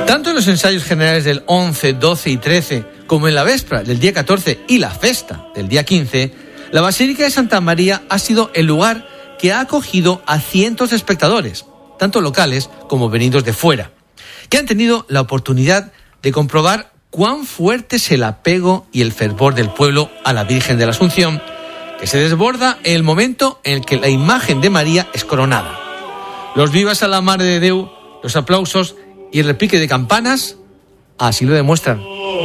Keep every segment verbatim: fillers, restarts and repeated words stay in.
Tanto en los ensayos generales del once, doce y trece, como en la véspera del día catorce y la festa del día quince, la Basílica de Santa María ha sido el lugar que ha acogido a cientos de espectadores, tanto locales como venidos de fuera, que han tenido la oportunidad de comprobar cuán fuerte es el apego y el fervor del pueblo a la Virgen de la Asunción, que se desborda en el momento en el que la imagen de María es coronada. Los vivas a la Mare de Déu, los aplausos y el repique de campanas así lo demuestran.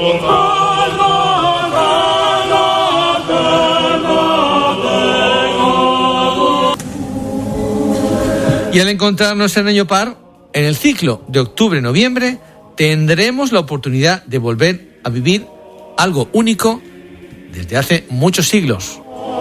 Y al encontrarnos en año par, en el ciclo de octubre-noviembre, tendremos la oportunidad de volver a vivir algo único desde hace muchos siglos.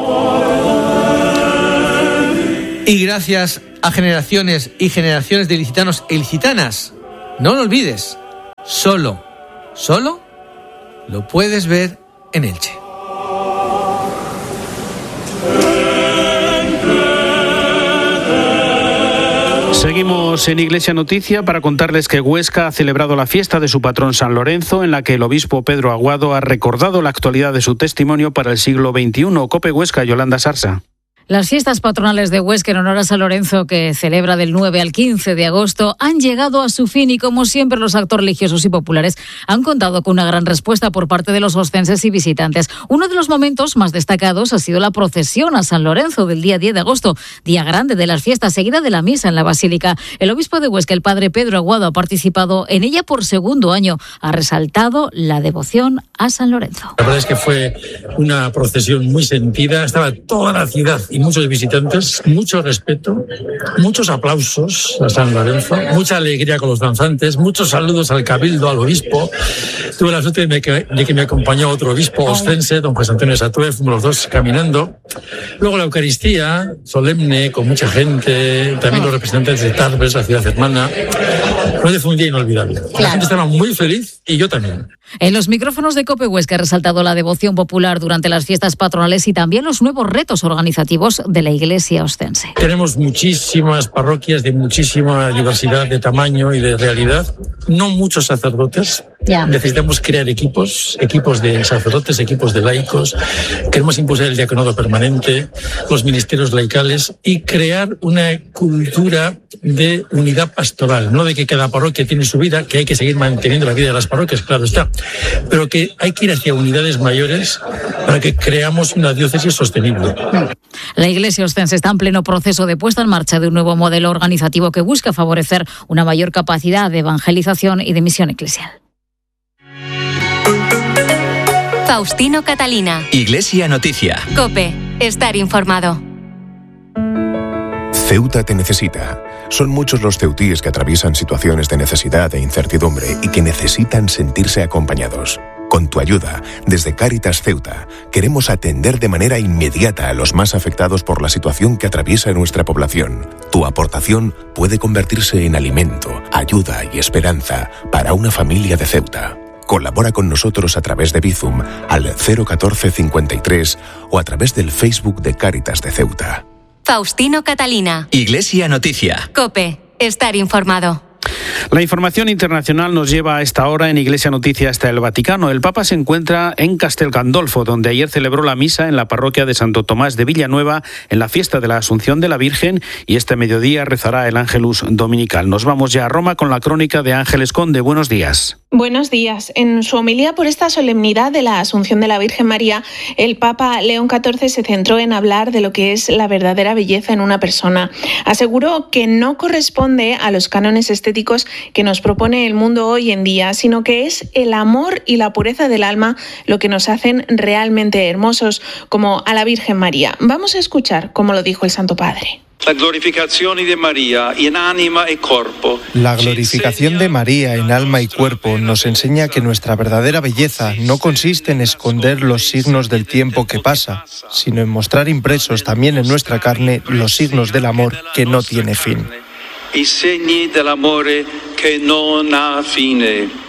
Y gracias a generaciones y generaciones de ilicitanos e ilicitanas, no lo olvides, solo, solo lo puedes ver en Elche. Seguimos en Iglesia Noticia para contarles que Huesca ha celebrado la fiesta de su patrón San Lorenzo, en la que el obispo Pedro Aguado ha recordado la actualidad de su testimonio para el siglo veintiuno. COPE Huesca, Yolanda Sarsa. Las fiestas patronales de Huesca en honor a San Lorenzo, que celebra del nueve al quince de agosto, han llegado a su fin y, como siempre, los actos religiosos y populares han contado con una gran respuesta por parte de los oscenses y visitantes. Uno de los momentos más destacados ha sido la procesión a San Lorenzo del día diez de agosto, día grande de las fiestas, seguida de la misa en la Basílica. El obispo de Huesca, el padre Pedro Aguado, ha participado en ella por segundo año. Ha resaltado la devoción a San Lorenzo. La verdad es que fue una procesión muy sentida, estaba toda la ciudad y muchos visitantes, mucho respeto, muchos aplausos a San Lorenzo, mucha alegría con los danzantes, muchos saludos al cabildo, al obispo. Tuve la suerte de que, de que me acompañó otro obispo oscense, don José Antonio Satué, fuimos los dos caminando. Luego la Eucaristía, solemne, con mucha gente, también los representantes de Tarbes, la ciudad hermana. Fue un día inolvidable. Claro. La gente estaba muy feliz y yo también. En los micrófonos de COPE Huesca ha resaltado la devoción popular durante las fiestas patronales y también los nuevos retos organizativos de la Iglesia oscense. Tenemos muchísimas parroquias de muchísima diversidad de tamaño y de realidad, no muchos sacerdotes. Ya. Necesitamos crear equipos, equipos de sacerdotes, equipos de laicos. Queremos impulsar el diaconado permanente, los ministerios laicales y crear una cultura de unidad pastoral, no de que cada parroquia tiene su vida, que hay que seguir manteniendo la vida de las parroquias, claro está, pero que hay que ir hacia unidades mayores para que creamos una diócesis sostenible. La Iglesia oscense está en pleno proceso de puesta en marcha de un nuevo modelo organizativo que busca favorecer una mayor capacidad de evangelización y de misión eclesial. Faustino Catalina. Iglesia Noticia. COPE. Estar informado. Ceuta te necesita. Son muchos los ceutíes que atraviesan situaciones de necesidad e incertidumbre y que necesitan sentirse acompañados. Con tu ayuda, desde Cáritas Ceuta, queremos atender de manera inmediata a los más afectados por la situación que atraviesa nuestra población. Tu aportación puede convertirse en alimento, ayuda y esperanza para una familia de Ceuta. Colabora con nosotros a través de Bizum al cero catorce cincuenta y tres o a través del Facebook de Cáritas de Ceuta. Faustino Catalina. Iglesia Noticia. COPE. Estar informado. La información internacional nos lleva a esta hora en Iglesia Noticia hasta el Vaticano. El Papa se encuentra en Castel Gandolfo, donde ayer celebró la misa en la parroquia de Santo Tomás de Villanueva en la fiesta de la Asunción de la Virgen, y este mediodía rezará el Ángelus Dominical. Nos vamos ya a Roma con la crónica de Ángeles Conde. Buenos días. Buenos días. En su homilía por esta solemnidad de la Asunción de la Virgen María, el Papa León catorce se centró en hablar de lo que es la verdadera belleza en una persona. Aseguró que no corresponde a los cánones estéticos que nos propone el mundo hoy en día, sino que es el amor y la pureza del alma lo que nos hacen realmente hermosos, como a la Virgen María. Vamos a escuchar cómo lo dijo el Santo Padre. La glorificación de María en alma y cuerpo. La glorificación de María en alma y cuerpo nos enseña que nuestra verdadera belleza no consiste en esconder los signos del tiempo que pasa, sino en mostrar impresos también en nuestra carne los signos del amor que no tiene fin. I segni dell'amore che non ha fine.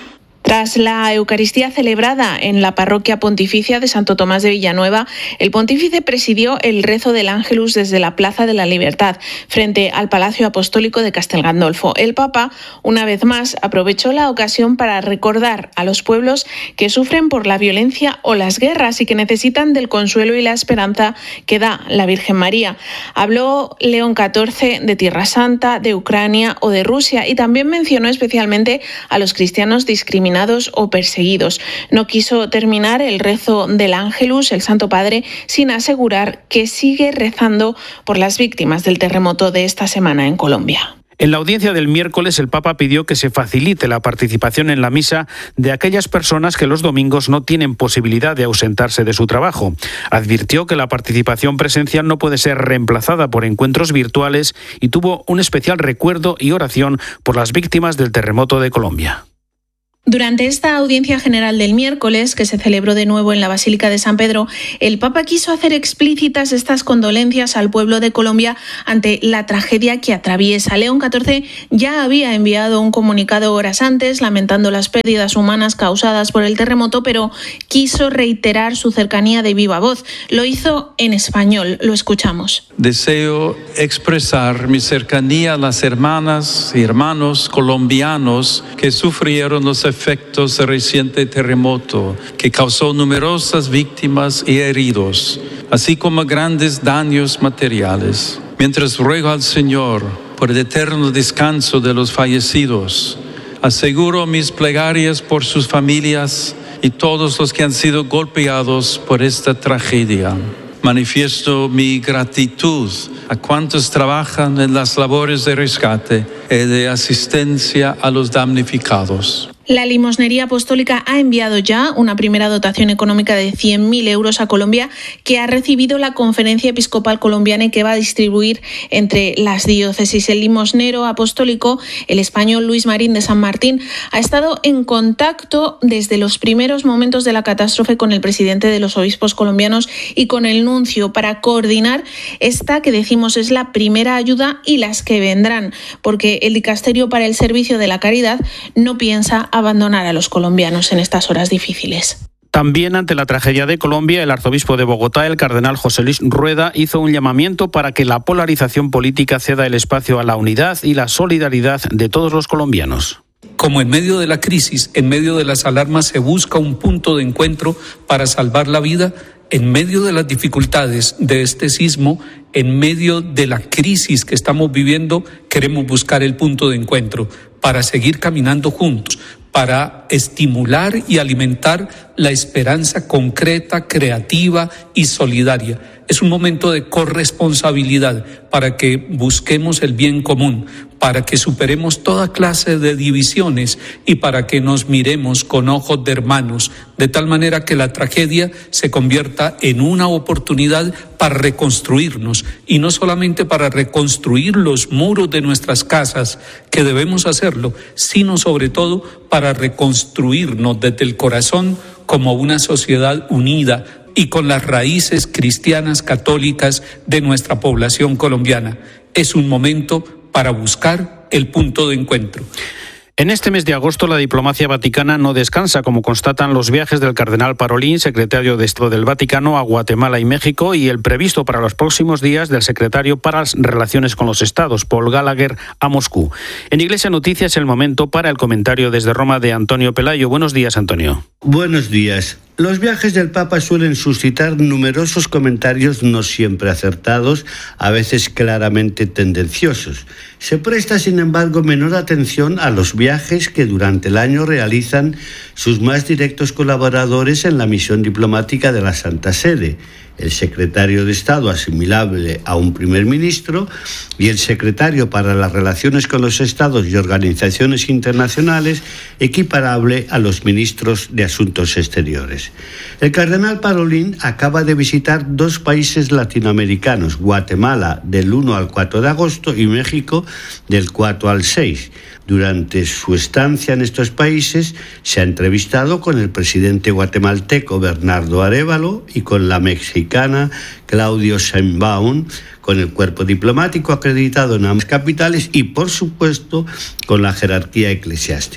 Tras la Eucaristía celebrada en la parroquia pontificia de Santo Tomás de Villanueva, el pontífice presidió el rezo del Ángelus desde la Plaza de la Libertad, frente al Palacio Apostólico de Castel Gandolfo. El Papa, una vez más, aprovechó la ocasión para recordar a los pueblos que sufren por la violencia o las guerras y que necesitan del consuelo y la esperanza que da la Virgen María. Habló León catorce de Tierra Santa, de Ucrania o de Rusia y también mencionó especialmente a los cristianos discriminados o perseguidos. No quiso terminar el rezo del Ángelus, el Santo Padre, sin asegurar que sigue rezando por las víctimas del terremoto de esta semana en Colombia. En la audiencia del miércoles, el Papa pidió que se facilite la participación en la misa de aquellas personas que los domingos no tienen posibilidad de ausentarse de su trabajo. Advirtió que la participación presencial no puede ser reemplazada por encuentros virtuales y tuvo un especial recuerdo y oración por las víctimas del terremoto de Colombia. Durante esta audiencia general del miércoles, que se celebró de nuevo en la Basílica de San Pedro, el Papa quiso hacer explícitas estas condolencias al pueblo de Colombia ante la tragedia que atraviesa. León catorce ya había enviado un comunicado horas antes lamentando las pérdidas humanas causadas por el terremoto, pero quiso reiterar su cercanía de viva voz. Lo hizo en español. Lo escuchamos. Deseo expresar mi cercanía a las hermanas y hermanos colombianos que sufrieron los efectos del reciente terremoto que causó numerosas víctimas y heridos, así como grandes daños materiales. Mientras ruego al Señor por el eterno descanso de los fallecidos, aseguro mis plegarias por sus familias y todos los que han sido golpeados por esta tragedia. Manifiesto mi gratitud a cuantos trabajan en las labores de rescate y de asistencia a los damnificados. La Limosnería Apostólica ha enviado ya una primera dotación económica de cien mil euros a Colombia, que ha recibido la Conferencia Episcopal Colombiana y que va a distribuir entre las diócesis. El limosnero apostólico, el español Luis Marín de San Martín, ha estado en contacto desde los primeros momentos de la catástrofe con el presidente de los obispos colombianos y con el nuncio para coordinar esta que decimos es la primera ayuda y las que vendrán, porque el Dicasterio para el Servicio de la Caridad no piensa abandonar a los colombianos en estas horas difíciles. También ante la tragedia de Colombia, el arzobispo de Bogotá, el cardenal José Luis Rueda, hizo un llamamiento para que la polarización política ceda el espacio a la unidad y la solidaridad de todos los colombianos. Como en medio de la crisis, en medio de las alarmas, se busca un punto de encuentro para salvar la vida, en medio de las dificultades de este sismo, en medio de la crisis que estamos viviendo, queremos buscar el punto de encuentro para seguir caminando juntos, para estimular y alimentar la esperanza concreta, creativa y solidaria. Es un momento de corresponsabilidad para que busquemos el bien común, para que superemos toda clase de divisiones y para que nos miremos con ojos de hermanos, de tal manera que la tragedia se convierta en una oportunidad para reconstruirnos, y no solamente para reconstruir los muros de nuestras casas, que debemos hacerlo, sino sobre todo para reconstruirnos desde el corazón como una sociedad unida y con las raíces cristianas católicas de nuestra población colombiana. Es un momento para buscar el punto de encuentro. En este mes de agosto, la diplomacia vaticana no descansa, como constatan los viajes del cardenal Parolin, secretario de Estado del Vaticano, a Guatemala y México, y el previsto para los próximos días del secretario para las Relaciones con los Estados, Paul Gallagher, a Moscú. En Iglesia Noticias, el momento para el comentario desde Roma de Antonio Pelayo. Buenos días, Antonio. Buenos días. Los viajes del Papa suelen suscitar numerosos comentarios no siempre acertados, a veces claramente tendenciosos. Se presta, sin embargo, menor atención a los viajes que durante el año realizan sus más directos colaboradores en la misión diplomática de la Santa Sede: el secretario de Estado, asimilable a un primer ministro, y el secretario para las Relaciones con los Estados y Organizaciones Internacionales, equiparable a los ministros de Asuntos Exteriores. El cardenal Parolin acaba de visitar dos países latinoamericanos, Guatemala del uno al cuatro de agosto y México del cuatro al seis. Durante su estancia en estos países se ha entrevistado con el presidente guatemalteco Bernardo Arévalo y con la mexicana Claudia Sheinbaum, con el cuerpo diplomático acreditado en ambas capitales y, por supuesto, con la jerarquía eclesiástica.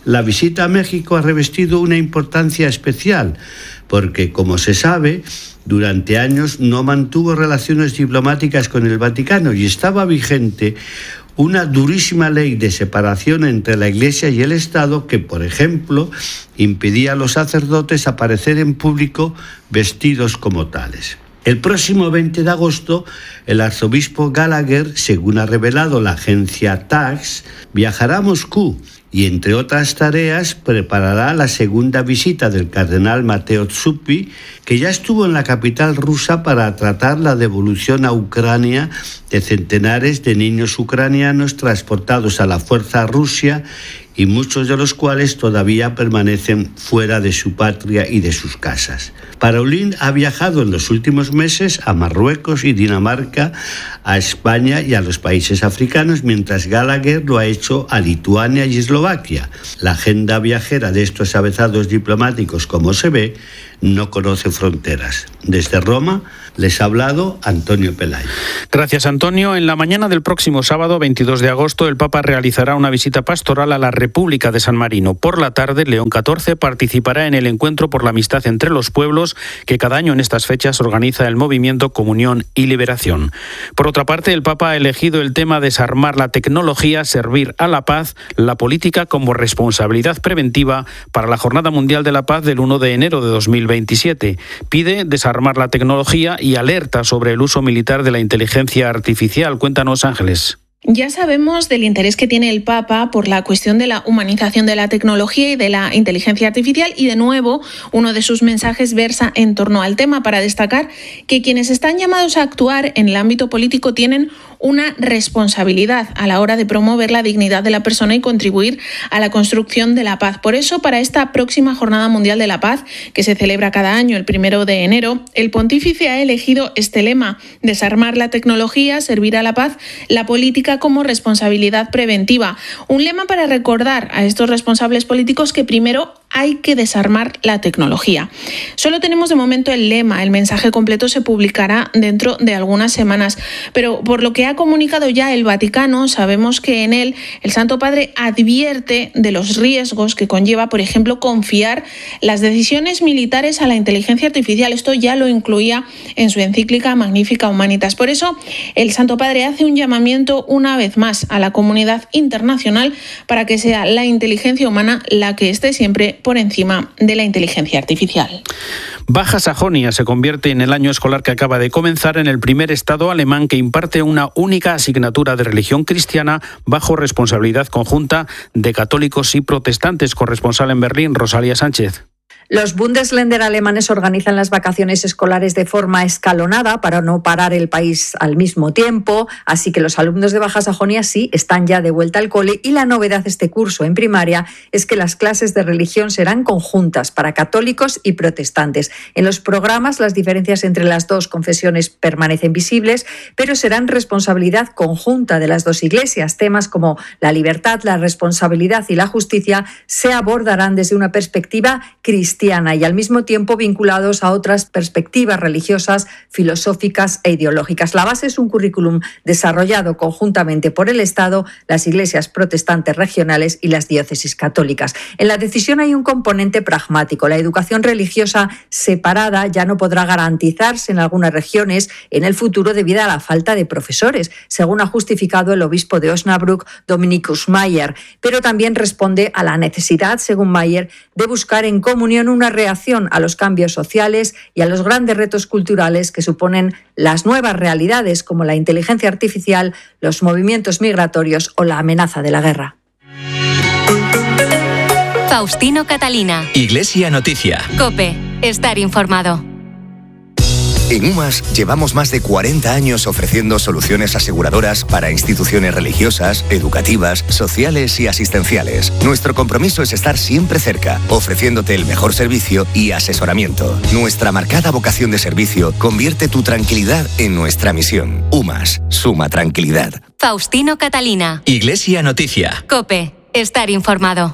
La visita a México ha revestido una importancia especial porque, como se sabe, durante años no mantuvo relaciones diplomáticas con el Vaticano y estaba vigente una durísima ley de separación entre la Iglesia y el Estado que, por ejemplo, impedía a los sacerdotes aparecer en público vestidos como tales. El próximo veinte de agosto, el arzobispo Gallagher, según ha revelado la agencia Tass, viajará a Moscú y, entre otras tareas, preparará la segunda visita del cardenal Mateo Zuppi, que ya estuvo en la capital rusa para tratar la devolución a Ucrania de centenares de niños ucranianos transportados a la fuerza a Rusia y muchos de los cuales todavía permanecen fuera de su patria y de sus casas. Parolin ha viajado en los últimos meses a Marruecos y Dinamarca, a España y a los países africanos, mientras Gallagher lo ha hecho a Lituania y Eslovaquia. La agenda viajera de estos avezados diplomáticos, como se ve, no conoce fronteras. Desde Roma les ha hablado Antonio Pelayo. Gracias, Antonio. En la mañana del próximo sábado, veintidós de agosto, el Papa realizará una visita pastoral a la República de San Marino. Por la tarde, León catorce participará en el Encuentro por la Amistad entre los Pueblos, que cada año en estas fechas organiza el movimiento Comunión y Liberación. Por otra parte, el Papa ha elegido el tema desarmar la tecnología, servir a la paz, la política como responsabilidad preventiva para la Jornada Mundial de la Paz del uno de enero de dos mil veintisiete. Pide desarmar la tecnología y alerta sobre el uso militar de la inteligencia artificial. Cuéntanos, Ángeles. Ya sabemos del interés que tiene el Papa por la cuestión de la humanización de la tecnología y de la inteligencia artificial y, de nuevo, uno de sus mensajes versa en torno al tema para destacar que quienes están llamados a actuar en el ámbito político tienen una responsabilidad a la hora de promover la dignidad de la persona y contribuir a la construcción de la paz. Por eso, para esta próxima Jornada Mundial de la Paz, que se celebra cada año el primero de enero, el pontífice ha elegido este lema: desarmar la tecnología, servir a la paz, la política como responsabilidad preventiva. Un lema para recordar a estos responsables políticos que primero hay que desarmar la tecnología. Solo tenemos de momento el lema, el mensaje completo se publicará dentro de algunas semanas, pero por lo que ha comunicado ya el Vaticano, sabemos que en él el Santo Padre advierte de los riesgos que conlleva, por ejemplo, confiar las decisiones militares a la inteligencia artificial. Esto ya lo incluía en su encíclica Magnificat Humanitas. Por eso, el Santo Padre hace un llamamiento una vez más a la comunidad internacional para que sea la inteligencia humana la que esté siempre por encima de la inteligencia artificial. Baja Sajonia se convierte en el año escolar que acaba de comenzar en el primer estado alemán que imparte una única asignatura de religión cristiana bajo responsabilidad conjunta de católicos y protestantes. Corresponsal en Berlín, Rosalía Sánchez. Los Bundesländer alemanes organizan las vacaciones escolares de forma escalonada para no parar el país al mismo tiempo, así que los alumnos de Baja Sajonia sí están ya de vuelta al cole y la novedad de este curso en primaria es que las clases de religión serán conjuntas para católicos y protestantes. En los programas las diferencias entre las dos confesiones permanecen visibles, pero serán responsabilidad conjunta de las dos iglesias. Temas como la libertad, la responsabilidad y la justicia se abordarán desde una perspectiva cristiana y al mismo tiempo vinculados a otras perspectivas religiosas, filosóficas e ideológicas. La base es un currículum desarrollado conjuntamente por el Estado, las iglesias protestantes regionales y las diócesis católicas. En la decisión hay un componente pragmático. La educación religiosa separada ya no podrá garantizarse en algunas regiones en el futuro debido a la falta de profesores, según ha justificado el obispo de Osnabrück, Dominikus Mayer, pero también responde a la necesidad, según Mayer, de buscar en comunión una reacción a los cambios sociales y a los grandes retos culturales que suponen las nuevas realidades como la inteligencia artificial, los movimientos migratorios o la amenaza de la guerra. Faustino Catalina. Iglesia Noticia. COPE. Estar informado. En UMAS llevamos más de cuarenta años ofreciendo soluciones aseguradoras para instituciones religiosas, educativas, sociales y asistenciales. Nuestro compromiso es estar siempre cerca, ofreciéndote el mejor servicio y asesoramiento. Nuestra marcada vocación de servicio convierte tu tranquilidad en nuestra misión. UMAS, suma tranquilidad. Faustino Catalina. Iglesia Noticia. COPE. Estar informado.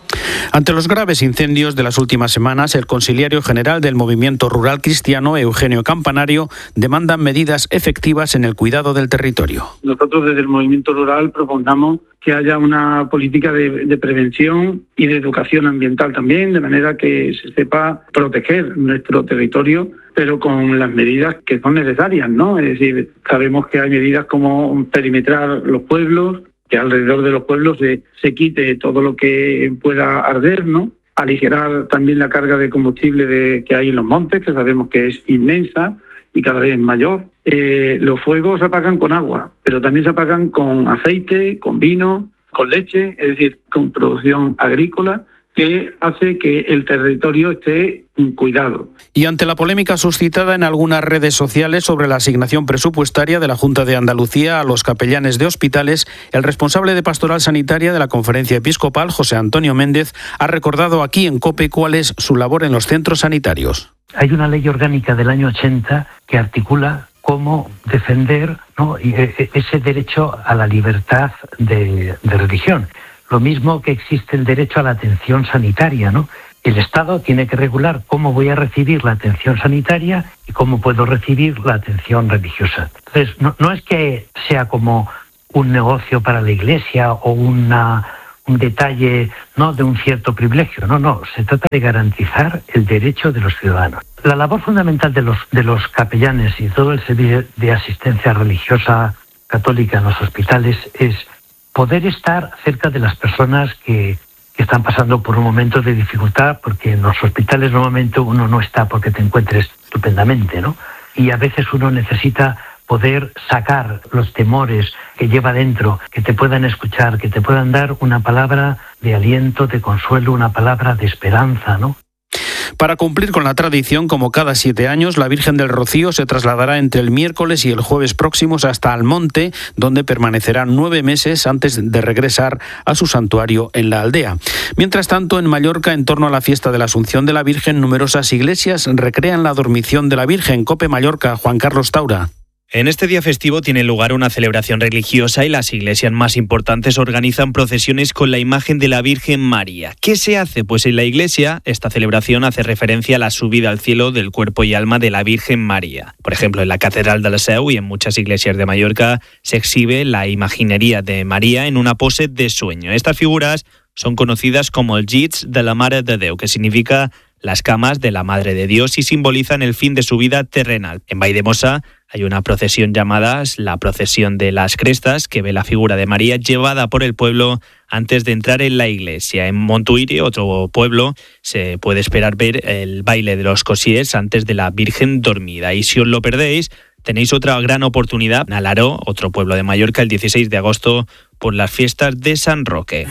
Ante los graves incendios de las últimas semanas, el consiliario general del Movimiento Rural Cristiano, Eugenio Campanario, demanda medidas efectivas en el cuidado del territorio. Nosotros desde el Movimiento Rural propongamos que haya una política de, de prevención y de educación ambiental también, de manera que se sepa proteger nuestro territorio, pero con las medidas que son necesarias, ¿no? Es decir, sabemos que hay medidas como perimetrar los pueblos, que alrededor de los pueblos se, se quite todo lo que pueda arder, ¿no? Aligerar también la carga de combustible de, que hay en los montes, que sabemos que es inmensa y cada vez mayor. Eh, los fuegos se apagan con agua, pero también se apagan con aceite, con vino, con leche, es decir, con producción agrícola, que hace que el territorio esté cuidado. Y ante la polémica suscitada en algunas redes sociales sobre la asignación presupuestaria de la Junta de Andalucía a los capellanes de hospitales, el responsable de Pastoral Sanitaria de la Conferencia Episcopal, José Antonio Méndez, ha recordado aquí en COPE cuál es su labor en los centros sanitarios. Hay una ley orgánica del año ochenta que articula cómo defender, ¿no?, ese derecho a la libertad de, de religión. Lo mismo que existe el derecho a la atención sanitaria, ¿no? El Estado tiene que regular cómo voy a recibir la atención sanitaria y cómo puedo recibir la atención religiosa. Entonces, no, no es que sea como un negocio para la Iglesia o una, un detalle, ¿no?, de un cierto privilegio. No, no, se trata de garantizar el derecho de los ciudadanos. La labor fundamental de los, de los capellanes y todo el servicio de asistencia religiosa católica en los hospitales es poder estar cerca de las personas que, que están pasando por un momento de dificultad, porque en los hospitales normalmente uno no está porque te encuentres estupendamente, ¿no? Y a veces uno necesita poder sacar los temores que lleva dentro, que te puedan escuchar, que te puedan dar una palabra de aliento, de consuelo, una palabra de esperanza, ¿no? Para cumplir con la tradición, como cada siete años, la Virgen del Rocío se trasladará entre el miércoles y el jueves próximos hasta Almonte, donde permanecerá nueve meses antes de regresar a su santuario en la aldea. Mientras tanto, en Mallorca, en torno a la fiesta de la Asunción de la Virgen, numerosas iglesias recrean la dormición de la Virgen. COPE Mallorca, Juan Carlos Taura. En este día festivo tiene lugar una celebración religiosa y las iglesias más importantes organizan procesiones con la imagen de la Virgen María. ¿Qué se hace? Pues en la iglesia esta celebración hace referencia a la subida al cielo del cuerpo y alma de la Virgen María. Por ejemplo, en la Catedral de la Seu y en muchas iglesias de Mallorca se exhibe la imaginería de María en una pose de sueño. Estas figuras son conocidas como el llits de la Mare de Déu, que significa las camas de la Madre de Dios, y simbolizan el fin de su vida terrenal. En Valldemossa hay una procesión llamada la Procesión de las Crestas, que ve la figura de María llevada por el pueblo antes de entrar en la iglesia. En Montuïri, otro pueblo, se puede esperar ver el baile de los cosiers antes de la Virgen dormida. Y si os lo perdéis, tenéis otra gran oportunidad en Alaró, otro pueblo de Mallorca, el dieciséis de agosto, por las fiestas de San Roque.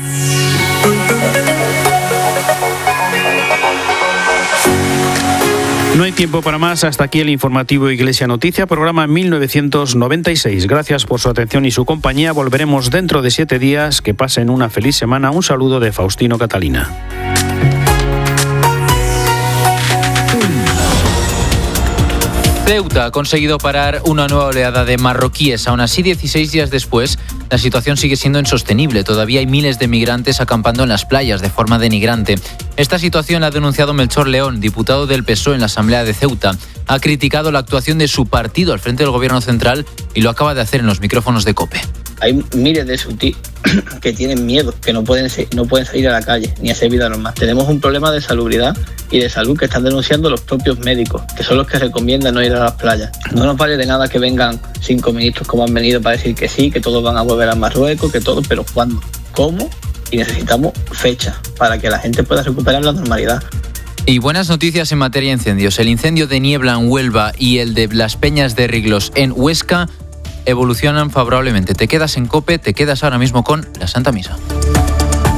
No hay tiempo para más. Hasta aquí el informativo Iglesia Noticia, programa mil novecientos noventa y seis. Gracias por su atención y su compañía. Volveremos dentro de siete días. Que pasen una feliz semana. Un saludo de Faustino Catalina. Ceuta ha conseguido parar una nueva oleada de marroquíes. Aún así, dieciséis días después, la situación sigue siendo insostenible. Todavía hay miles de migrantes acampando en las playas de forma denigrante. Esta situación la ha denunciado Melchor León, diputado del P S O E en la Asamblea de Ceuta. Ha criticado la actuación de su partido al frente del Gobierno central y lo acaba de hacer en los micrófonos de COPE. Hay miles de sutis que tienen miedo, que no pueden, no pueden salir a la calle ni hacer vida normal. Tenemos un problema de salubridad y de salud que están denunciando los propios médicos, que son los que recomiendan no ir a las playas. No nos vale de nada que vengan cinco ministros como han venido para decir que sí, que todos van a volver a Marruecos, que todo, pero ¿cuándo? ¿Cómo? Y necesitamos fecha para que la gente pueda recuperar la normalidad. Y buenas noticias en materia de incendios. El incendio de Niebla en Huelva y el de Las Peñas de Riglos en Huesca evolucionan favorablemente. Te quedas en COPE, te quedas ahora mismo con la Santa Misa.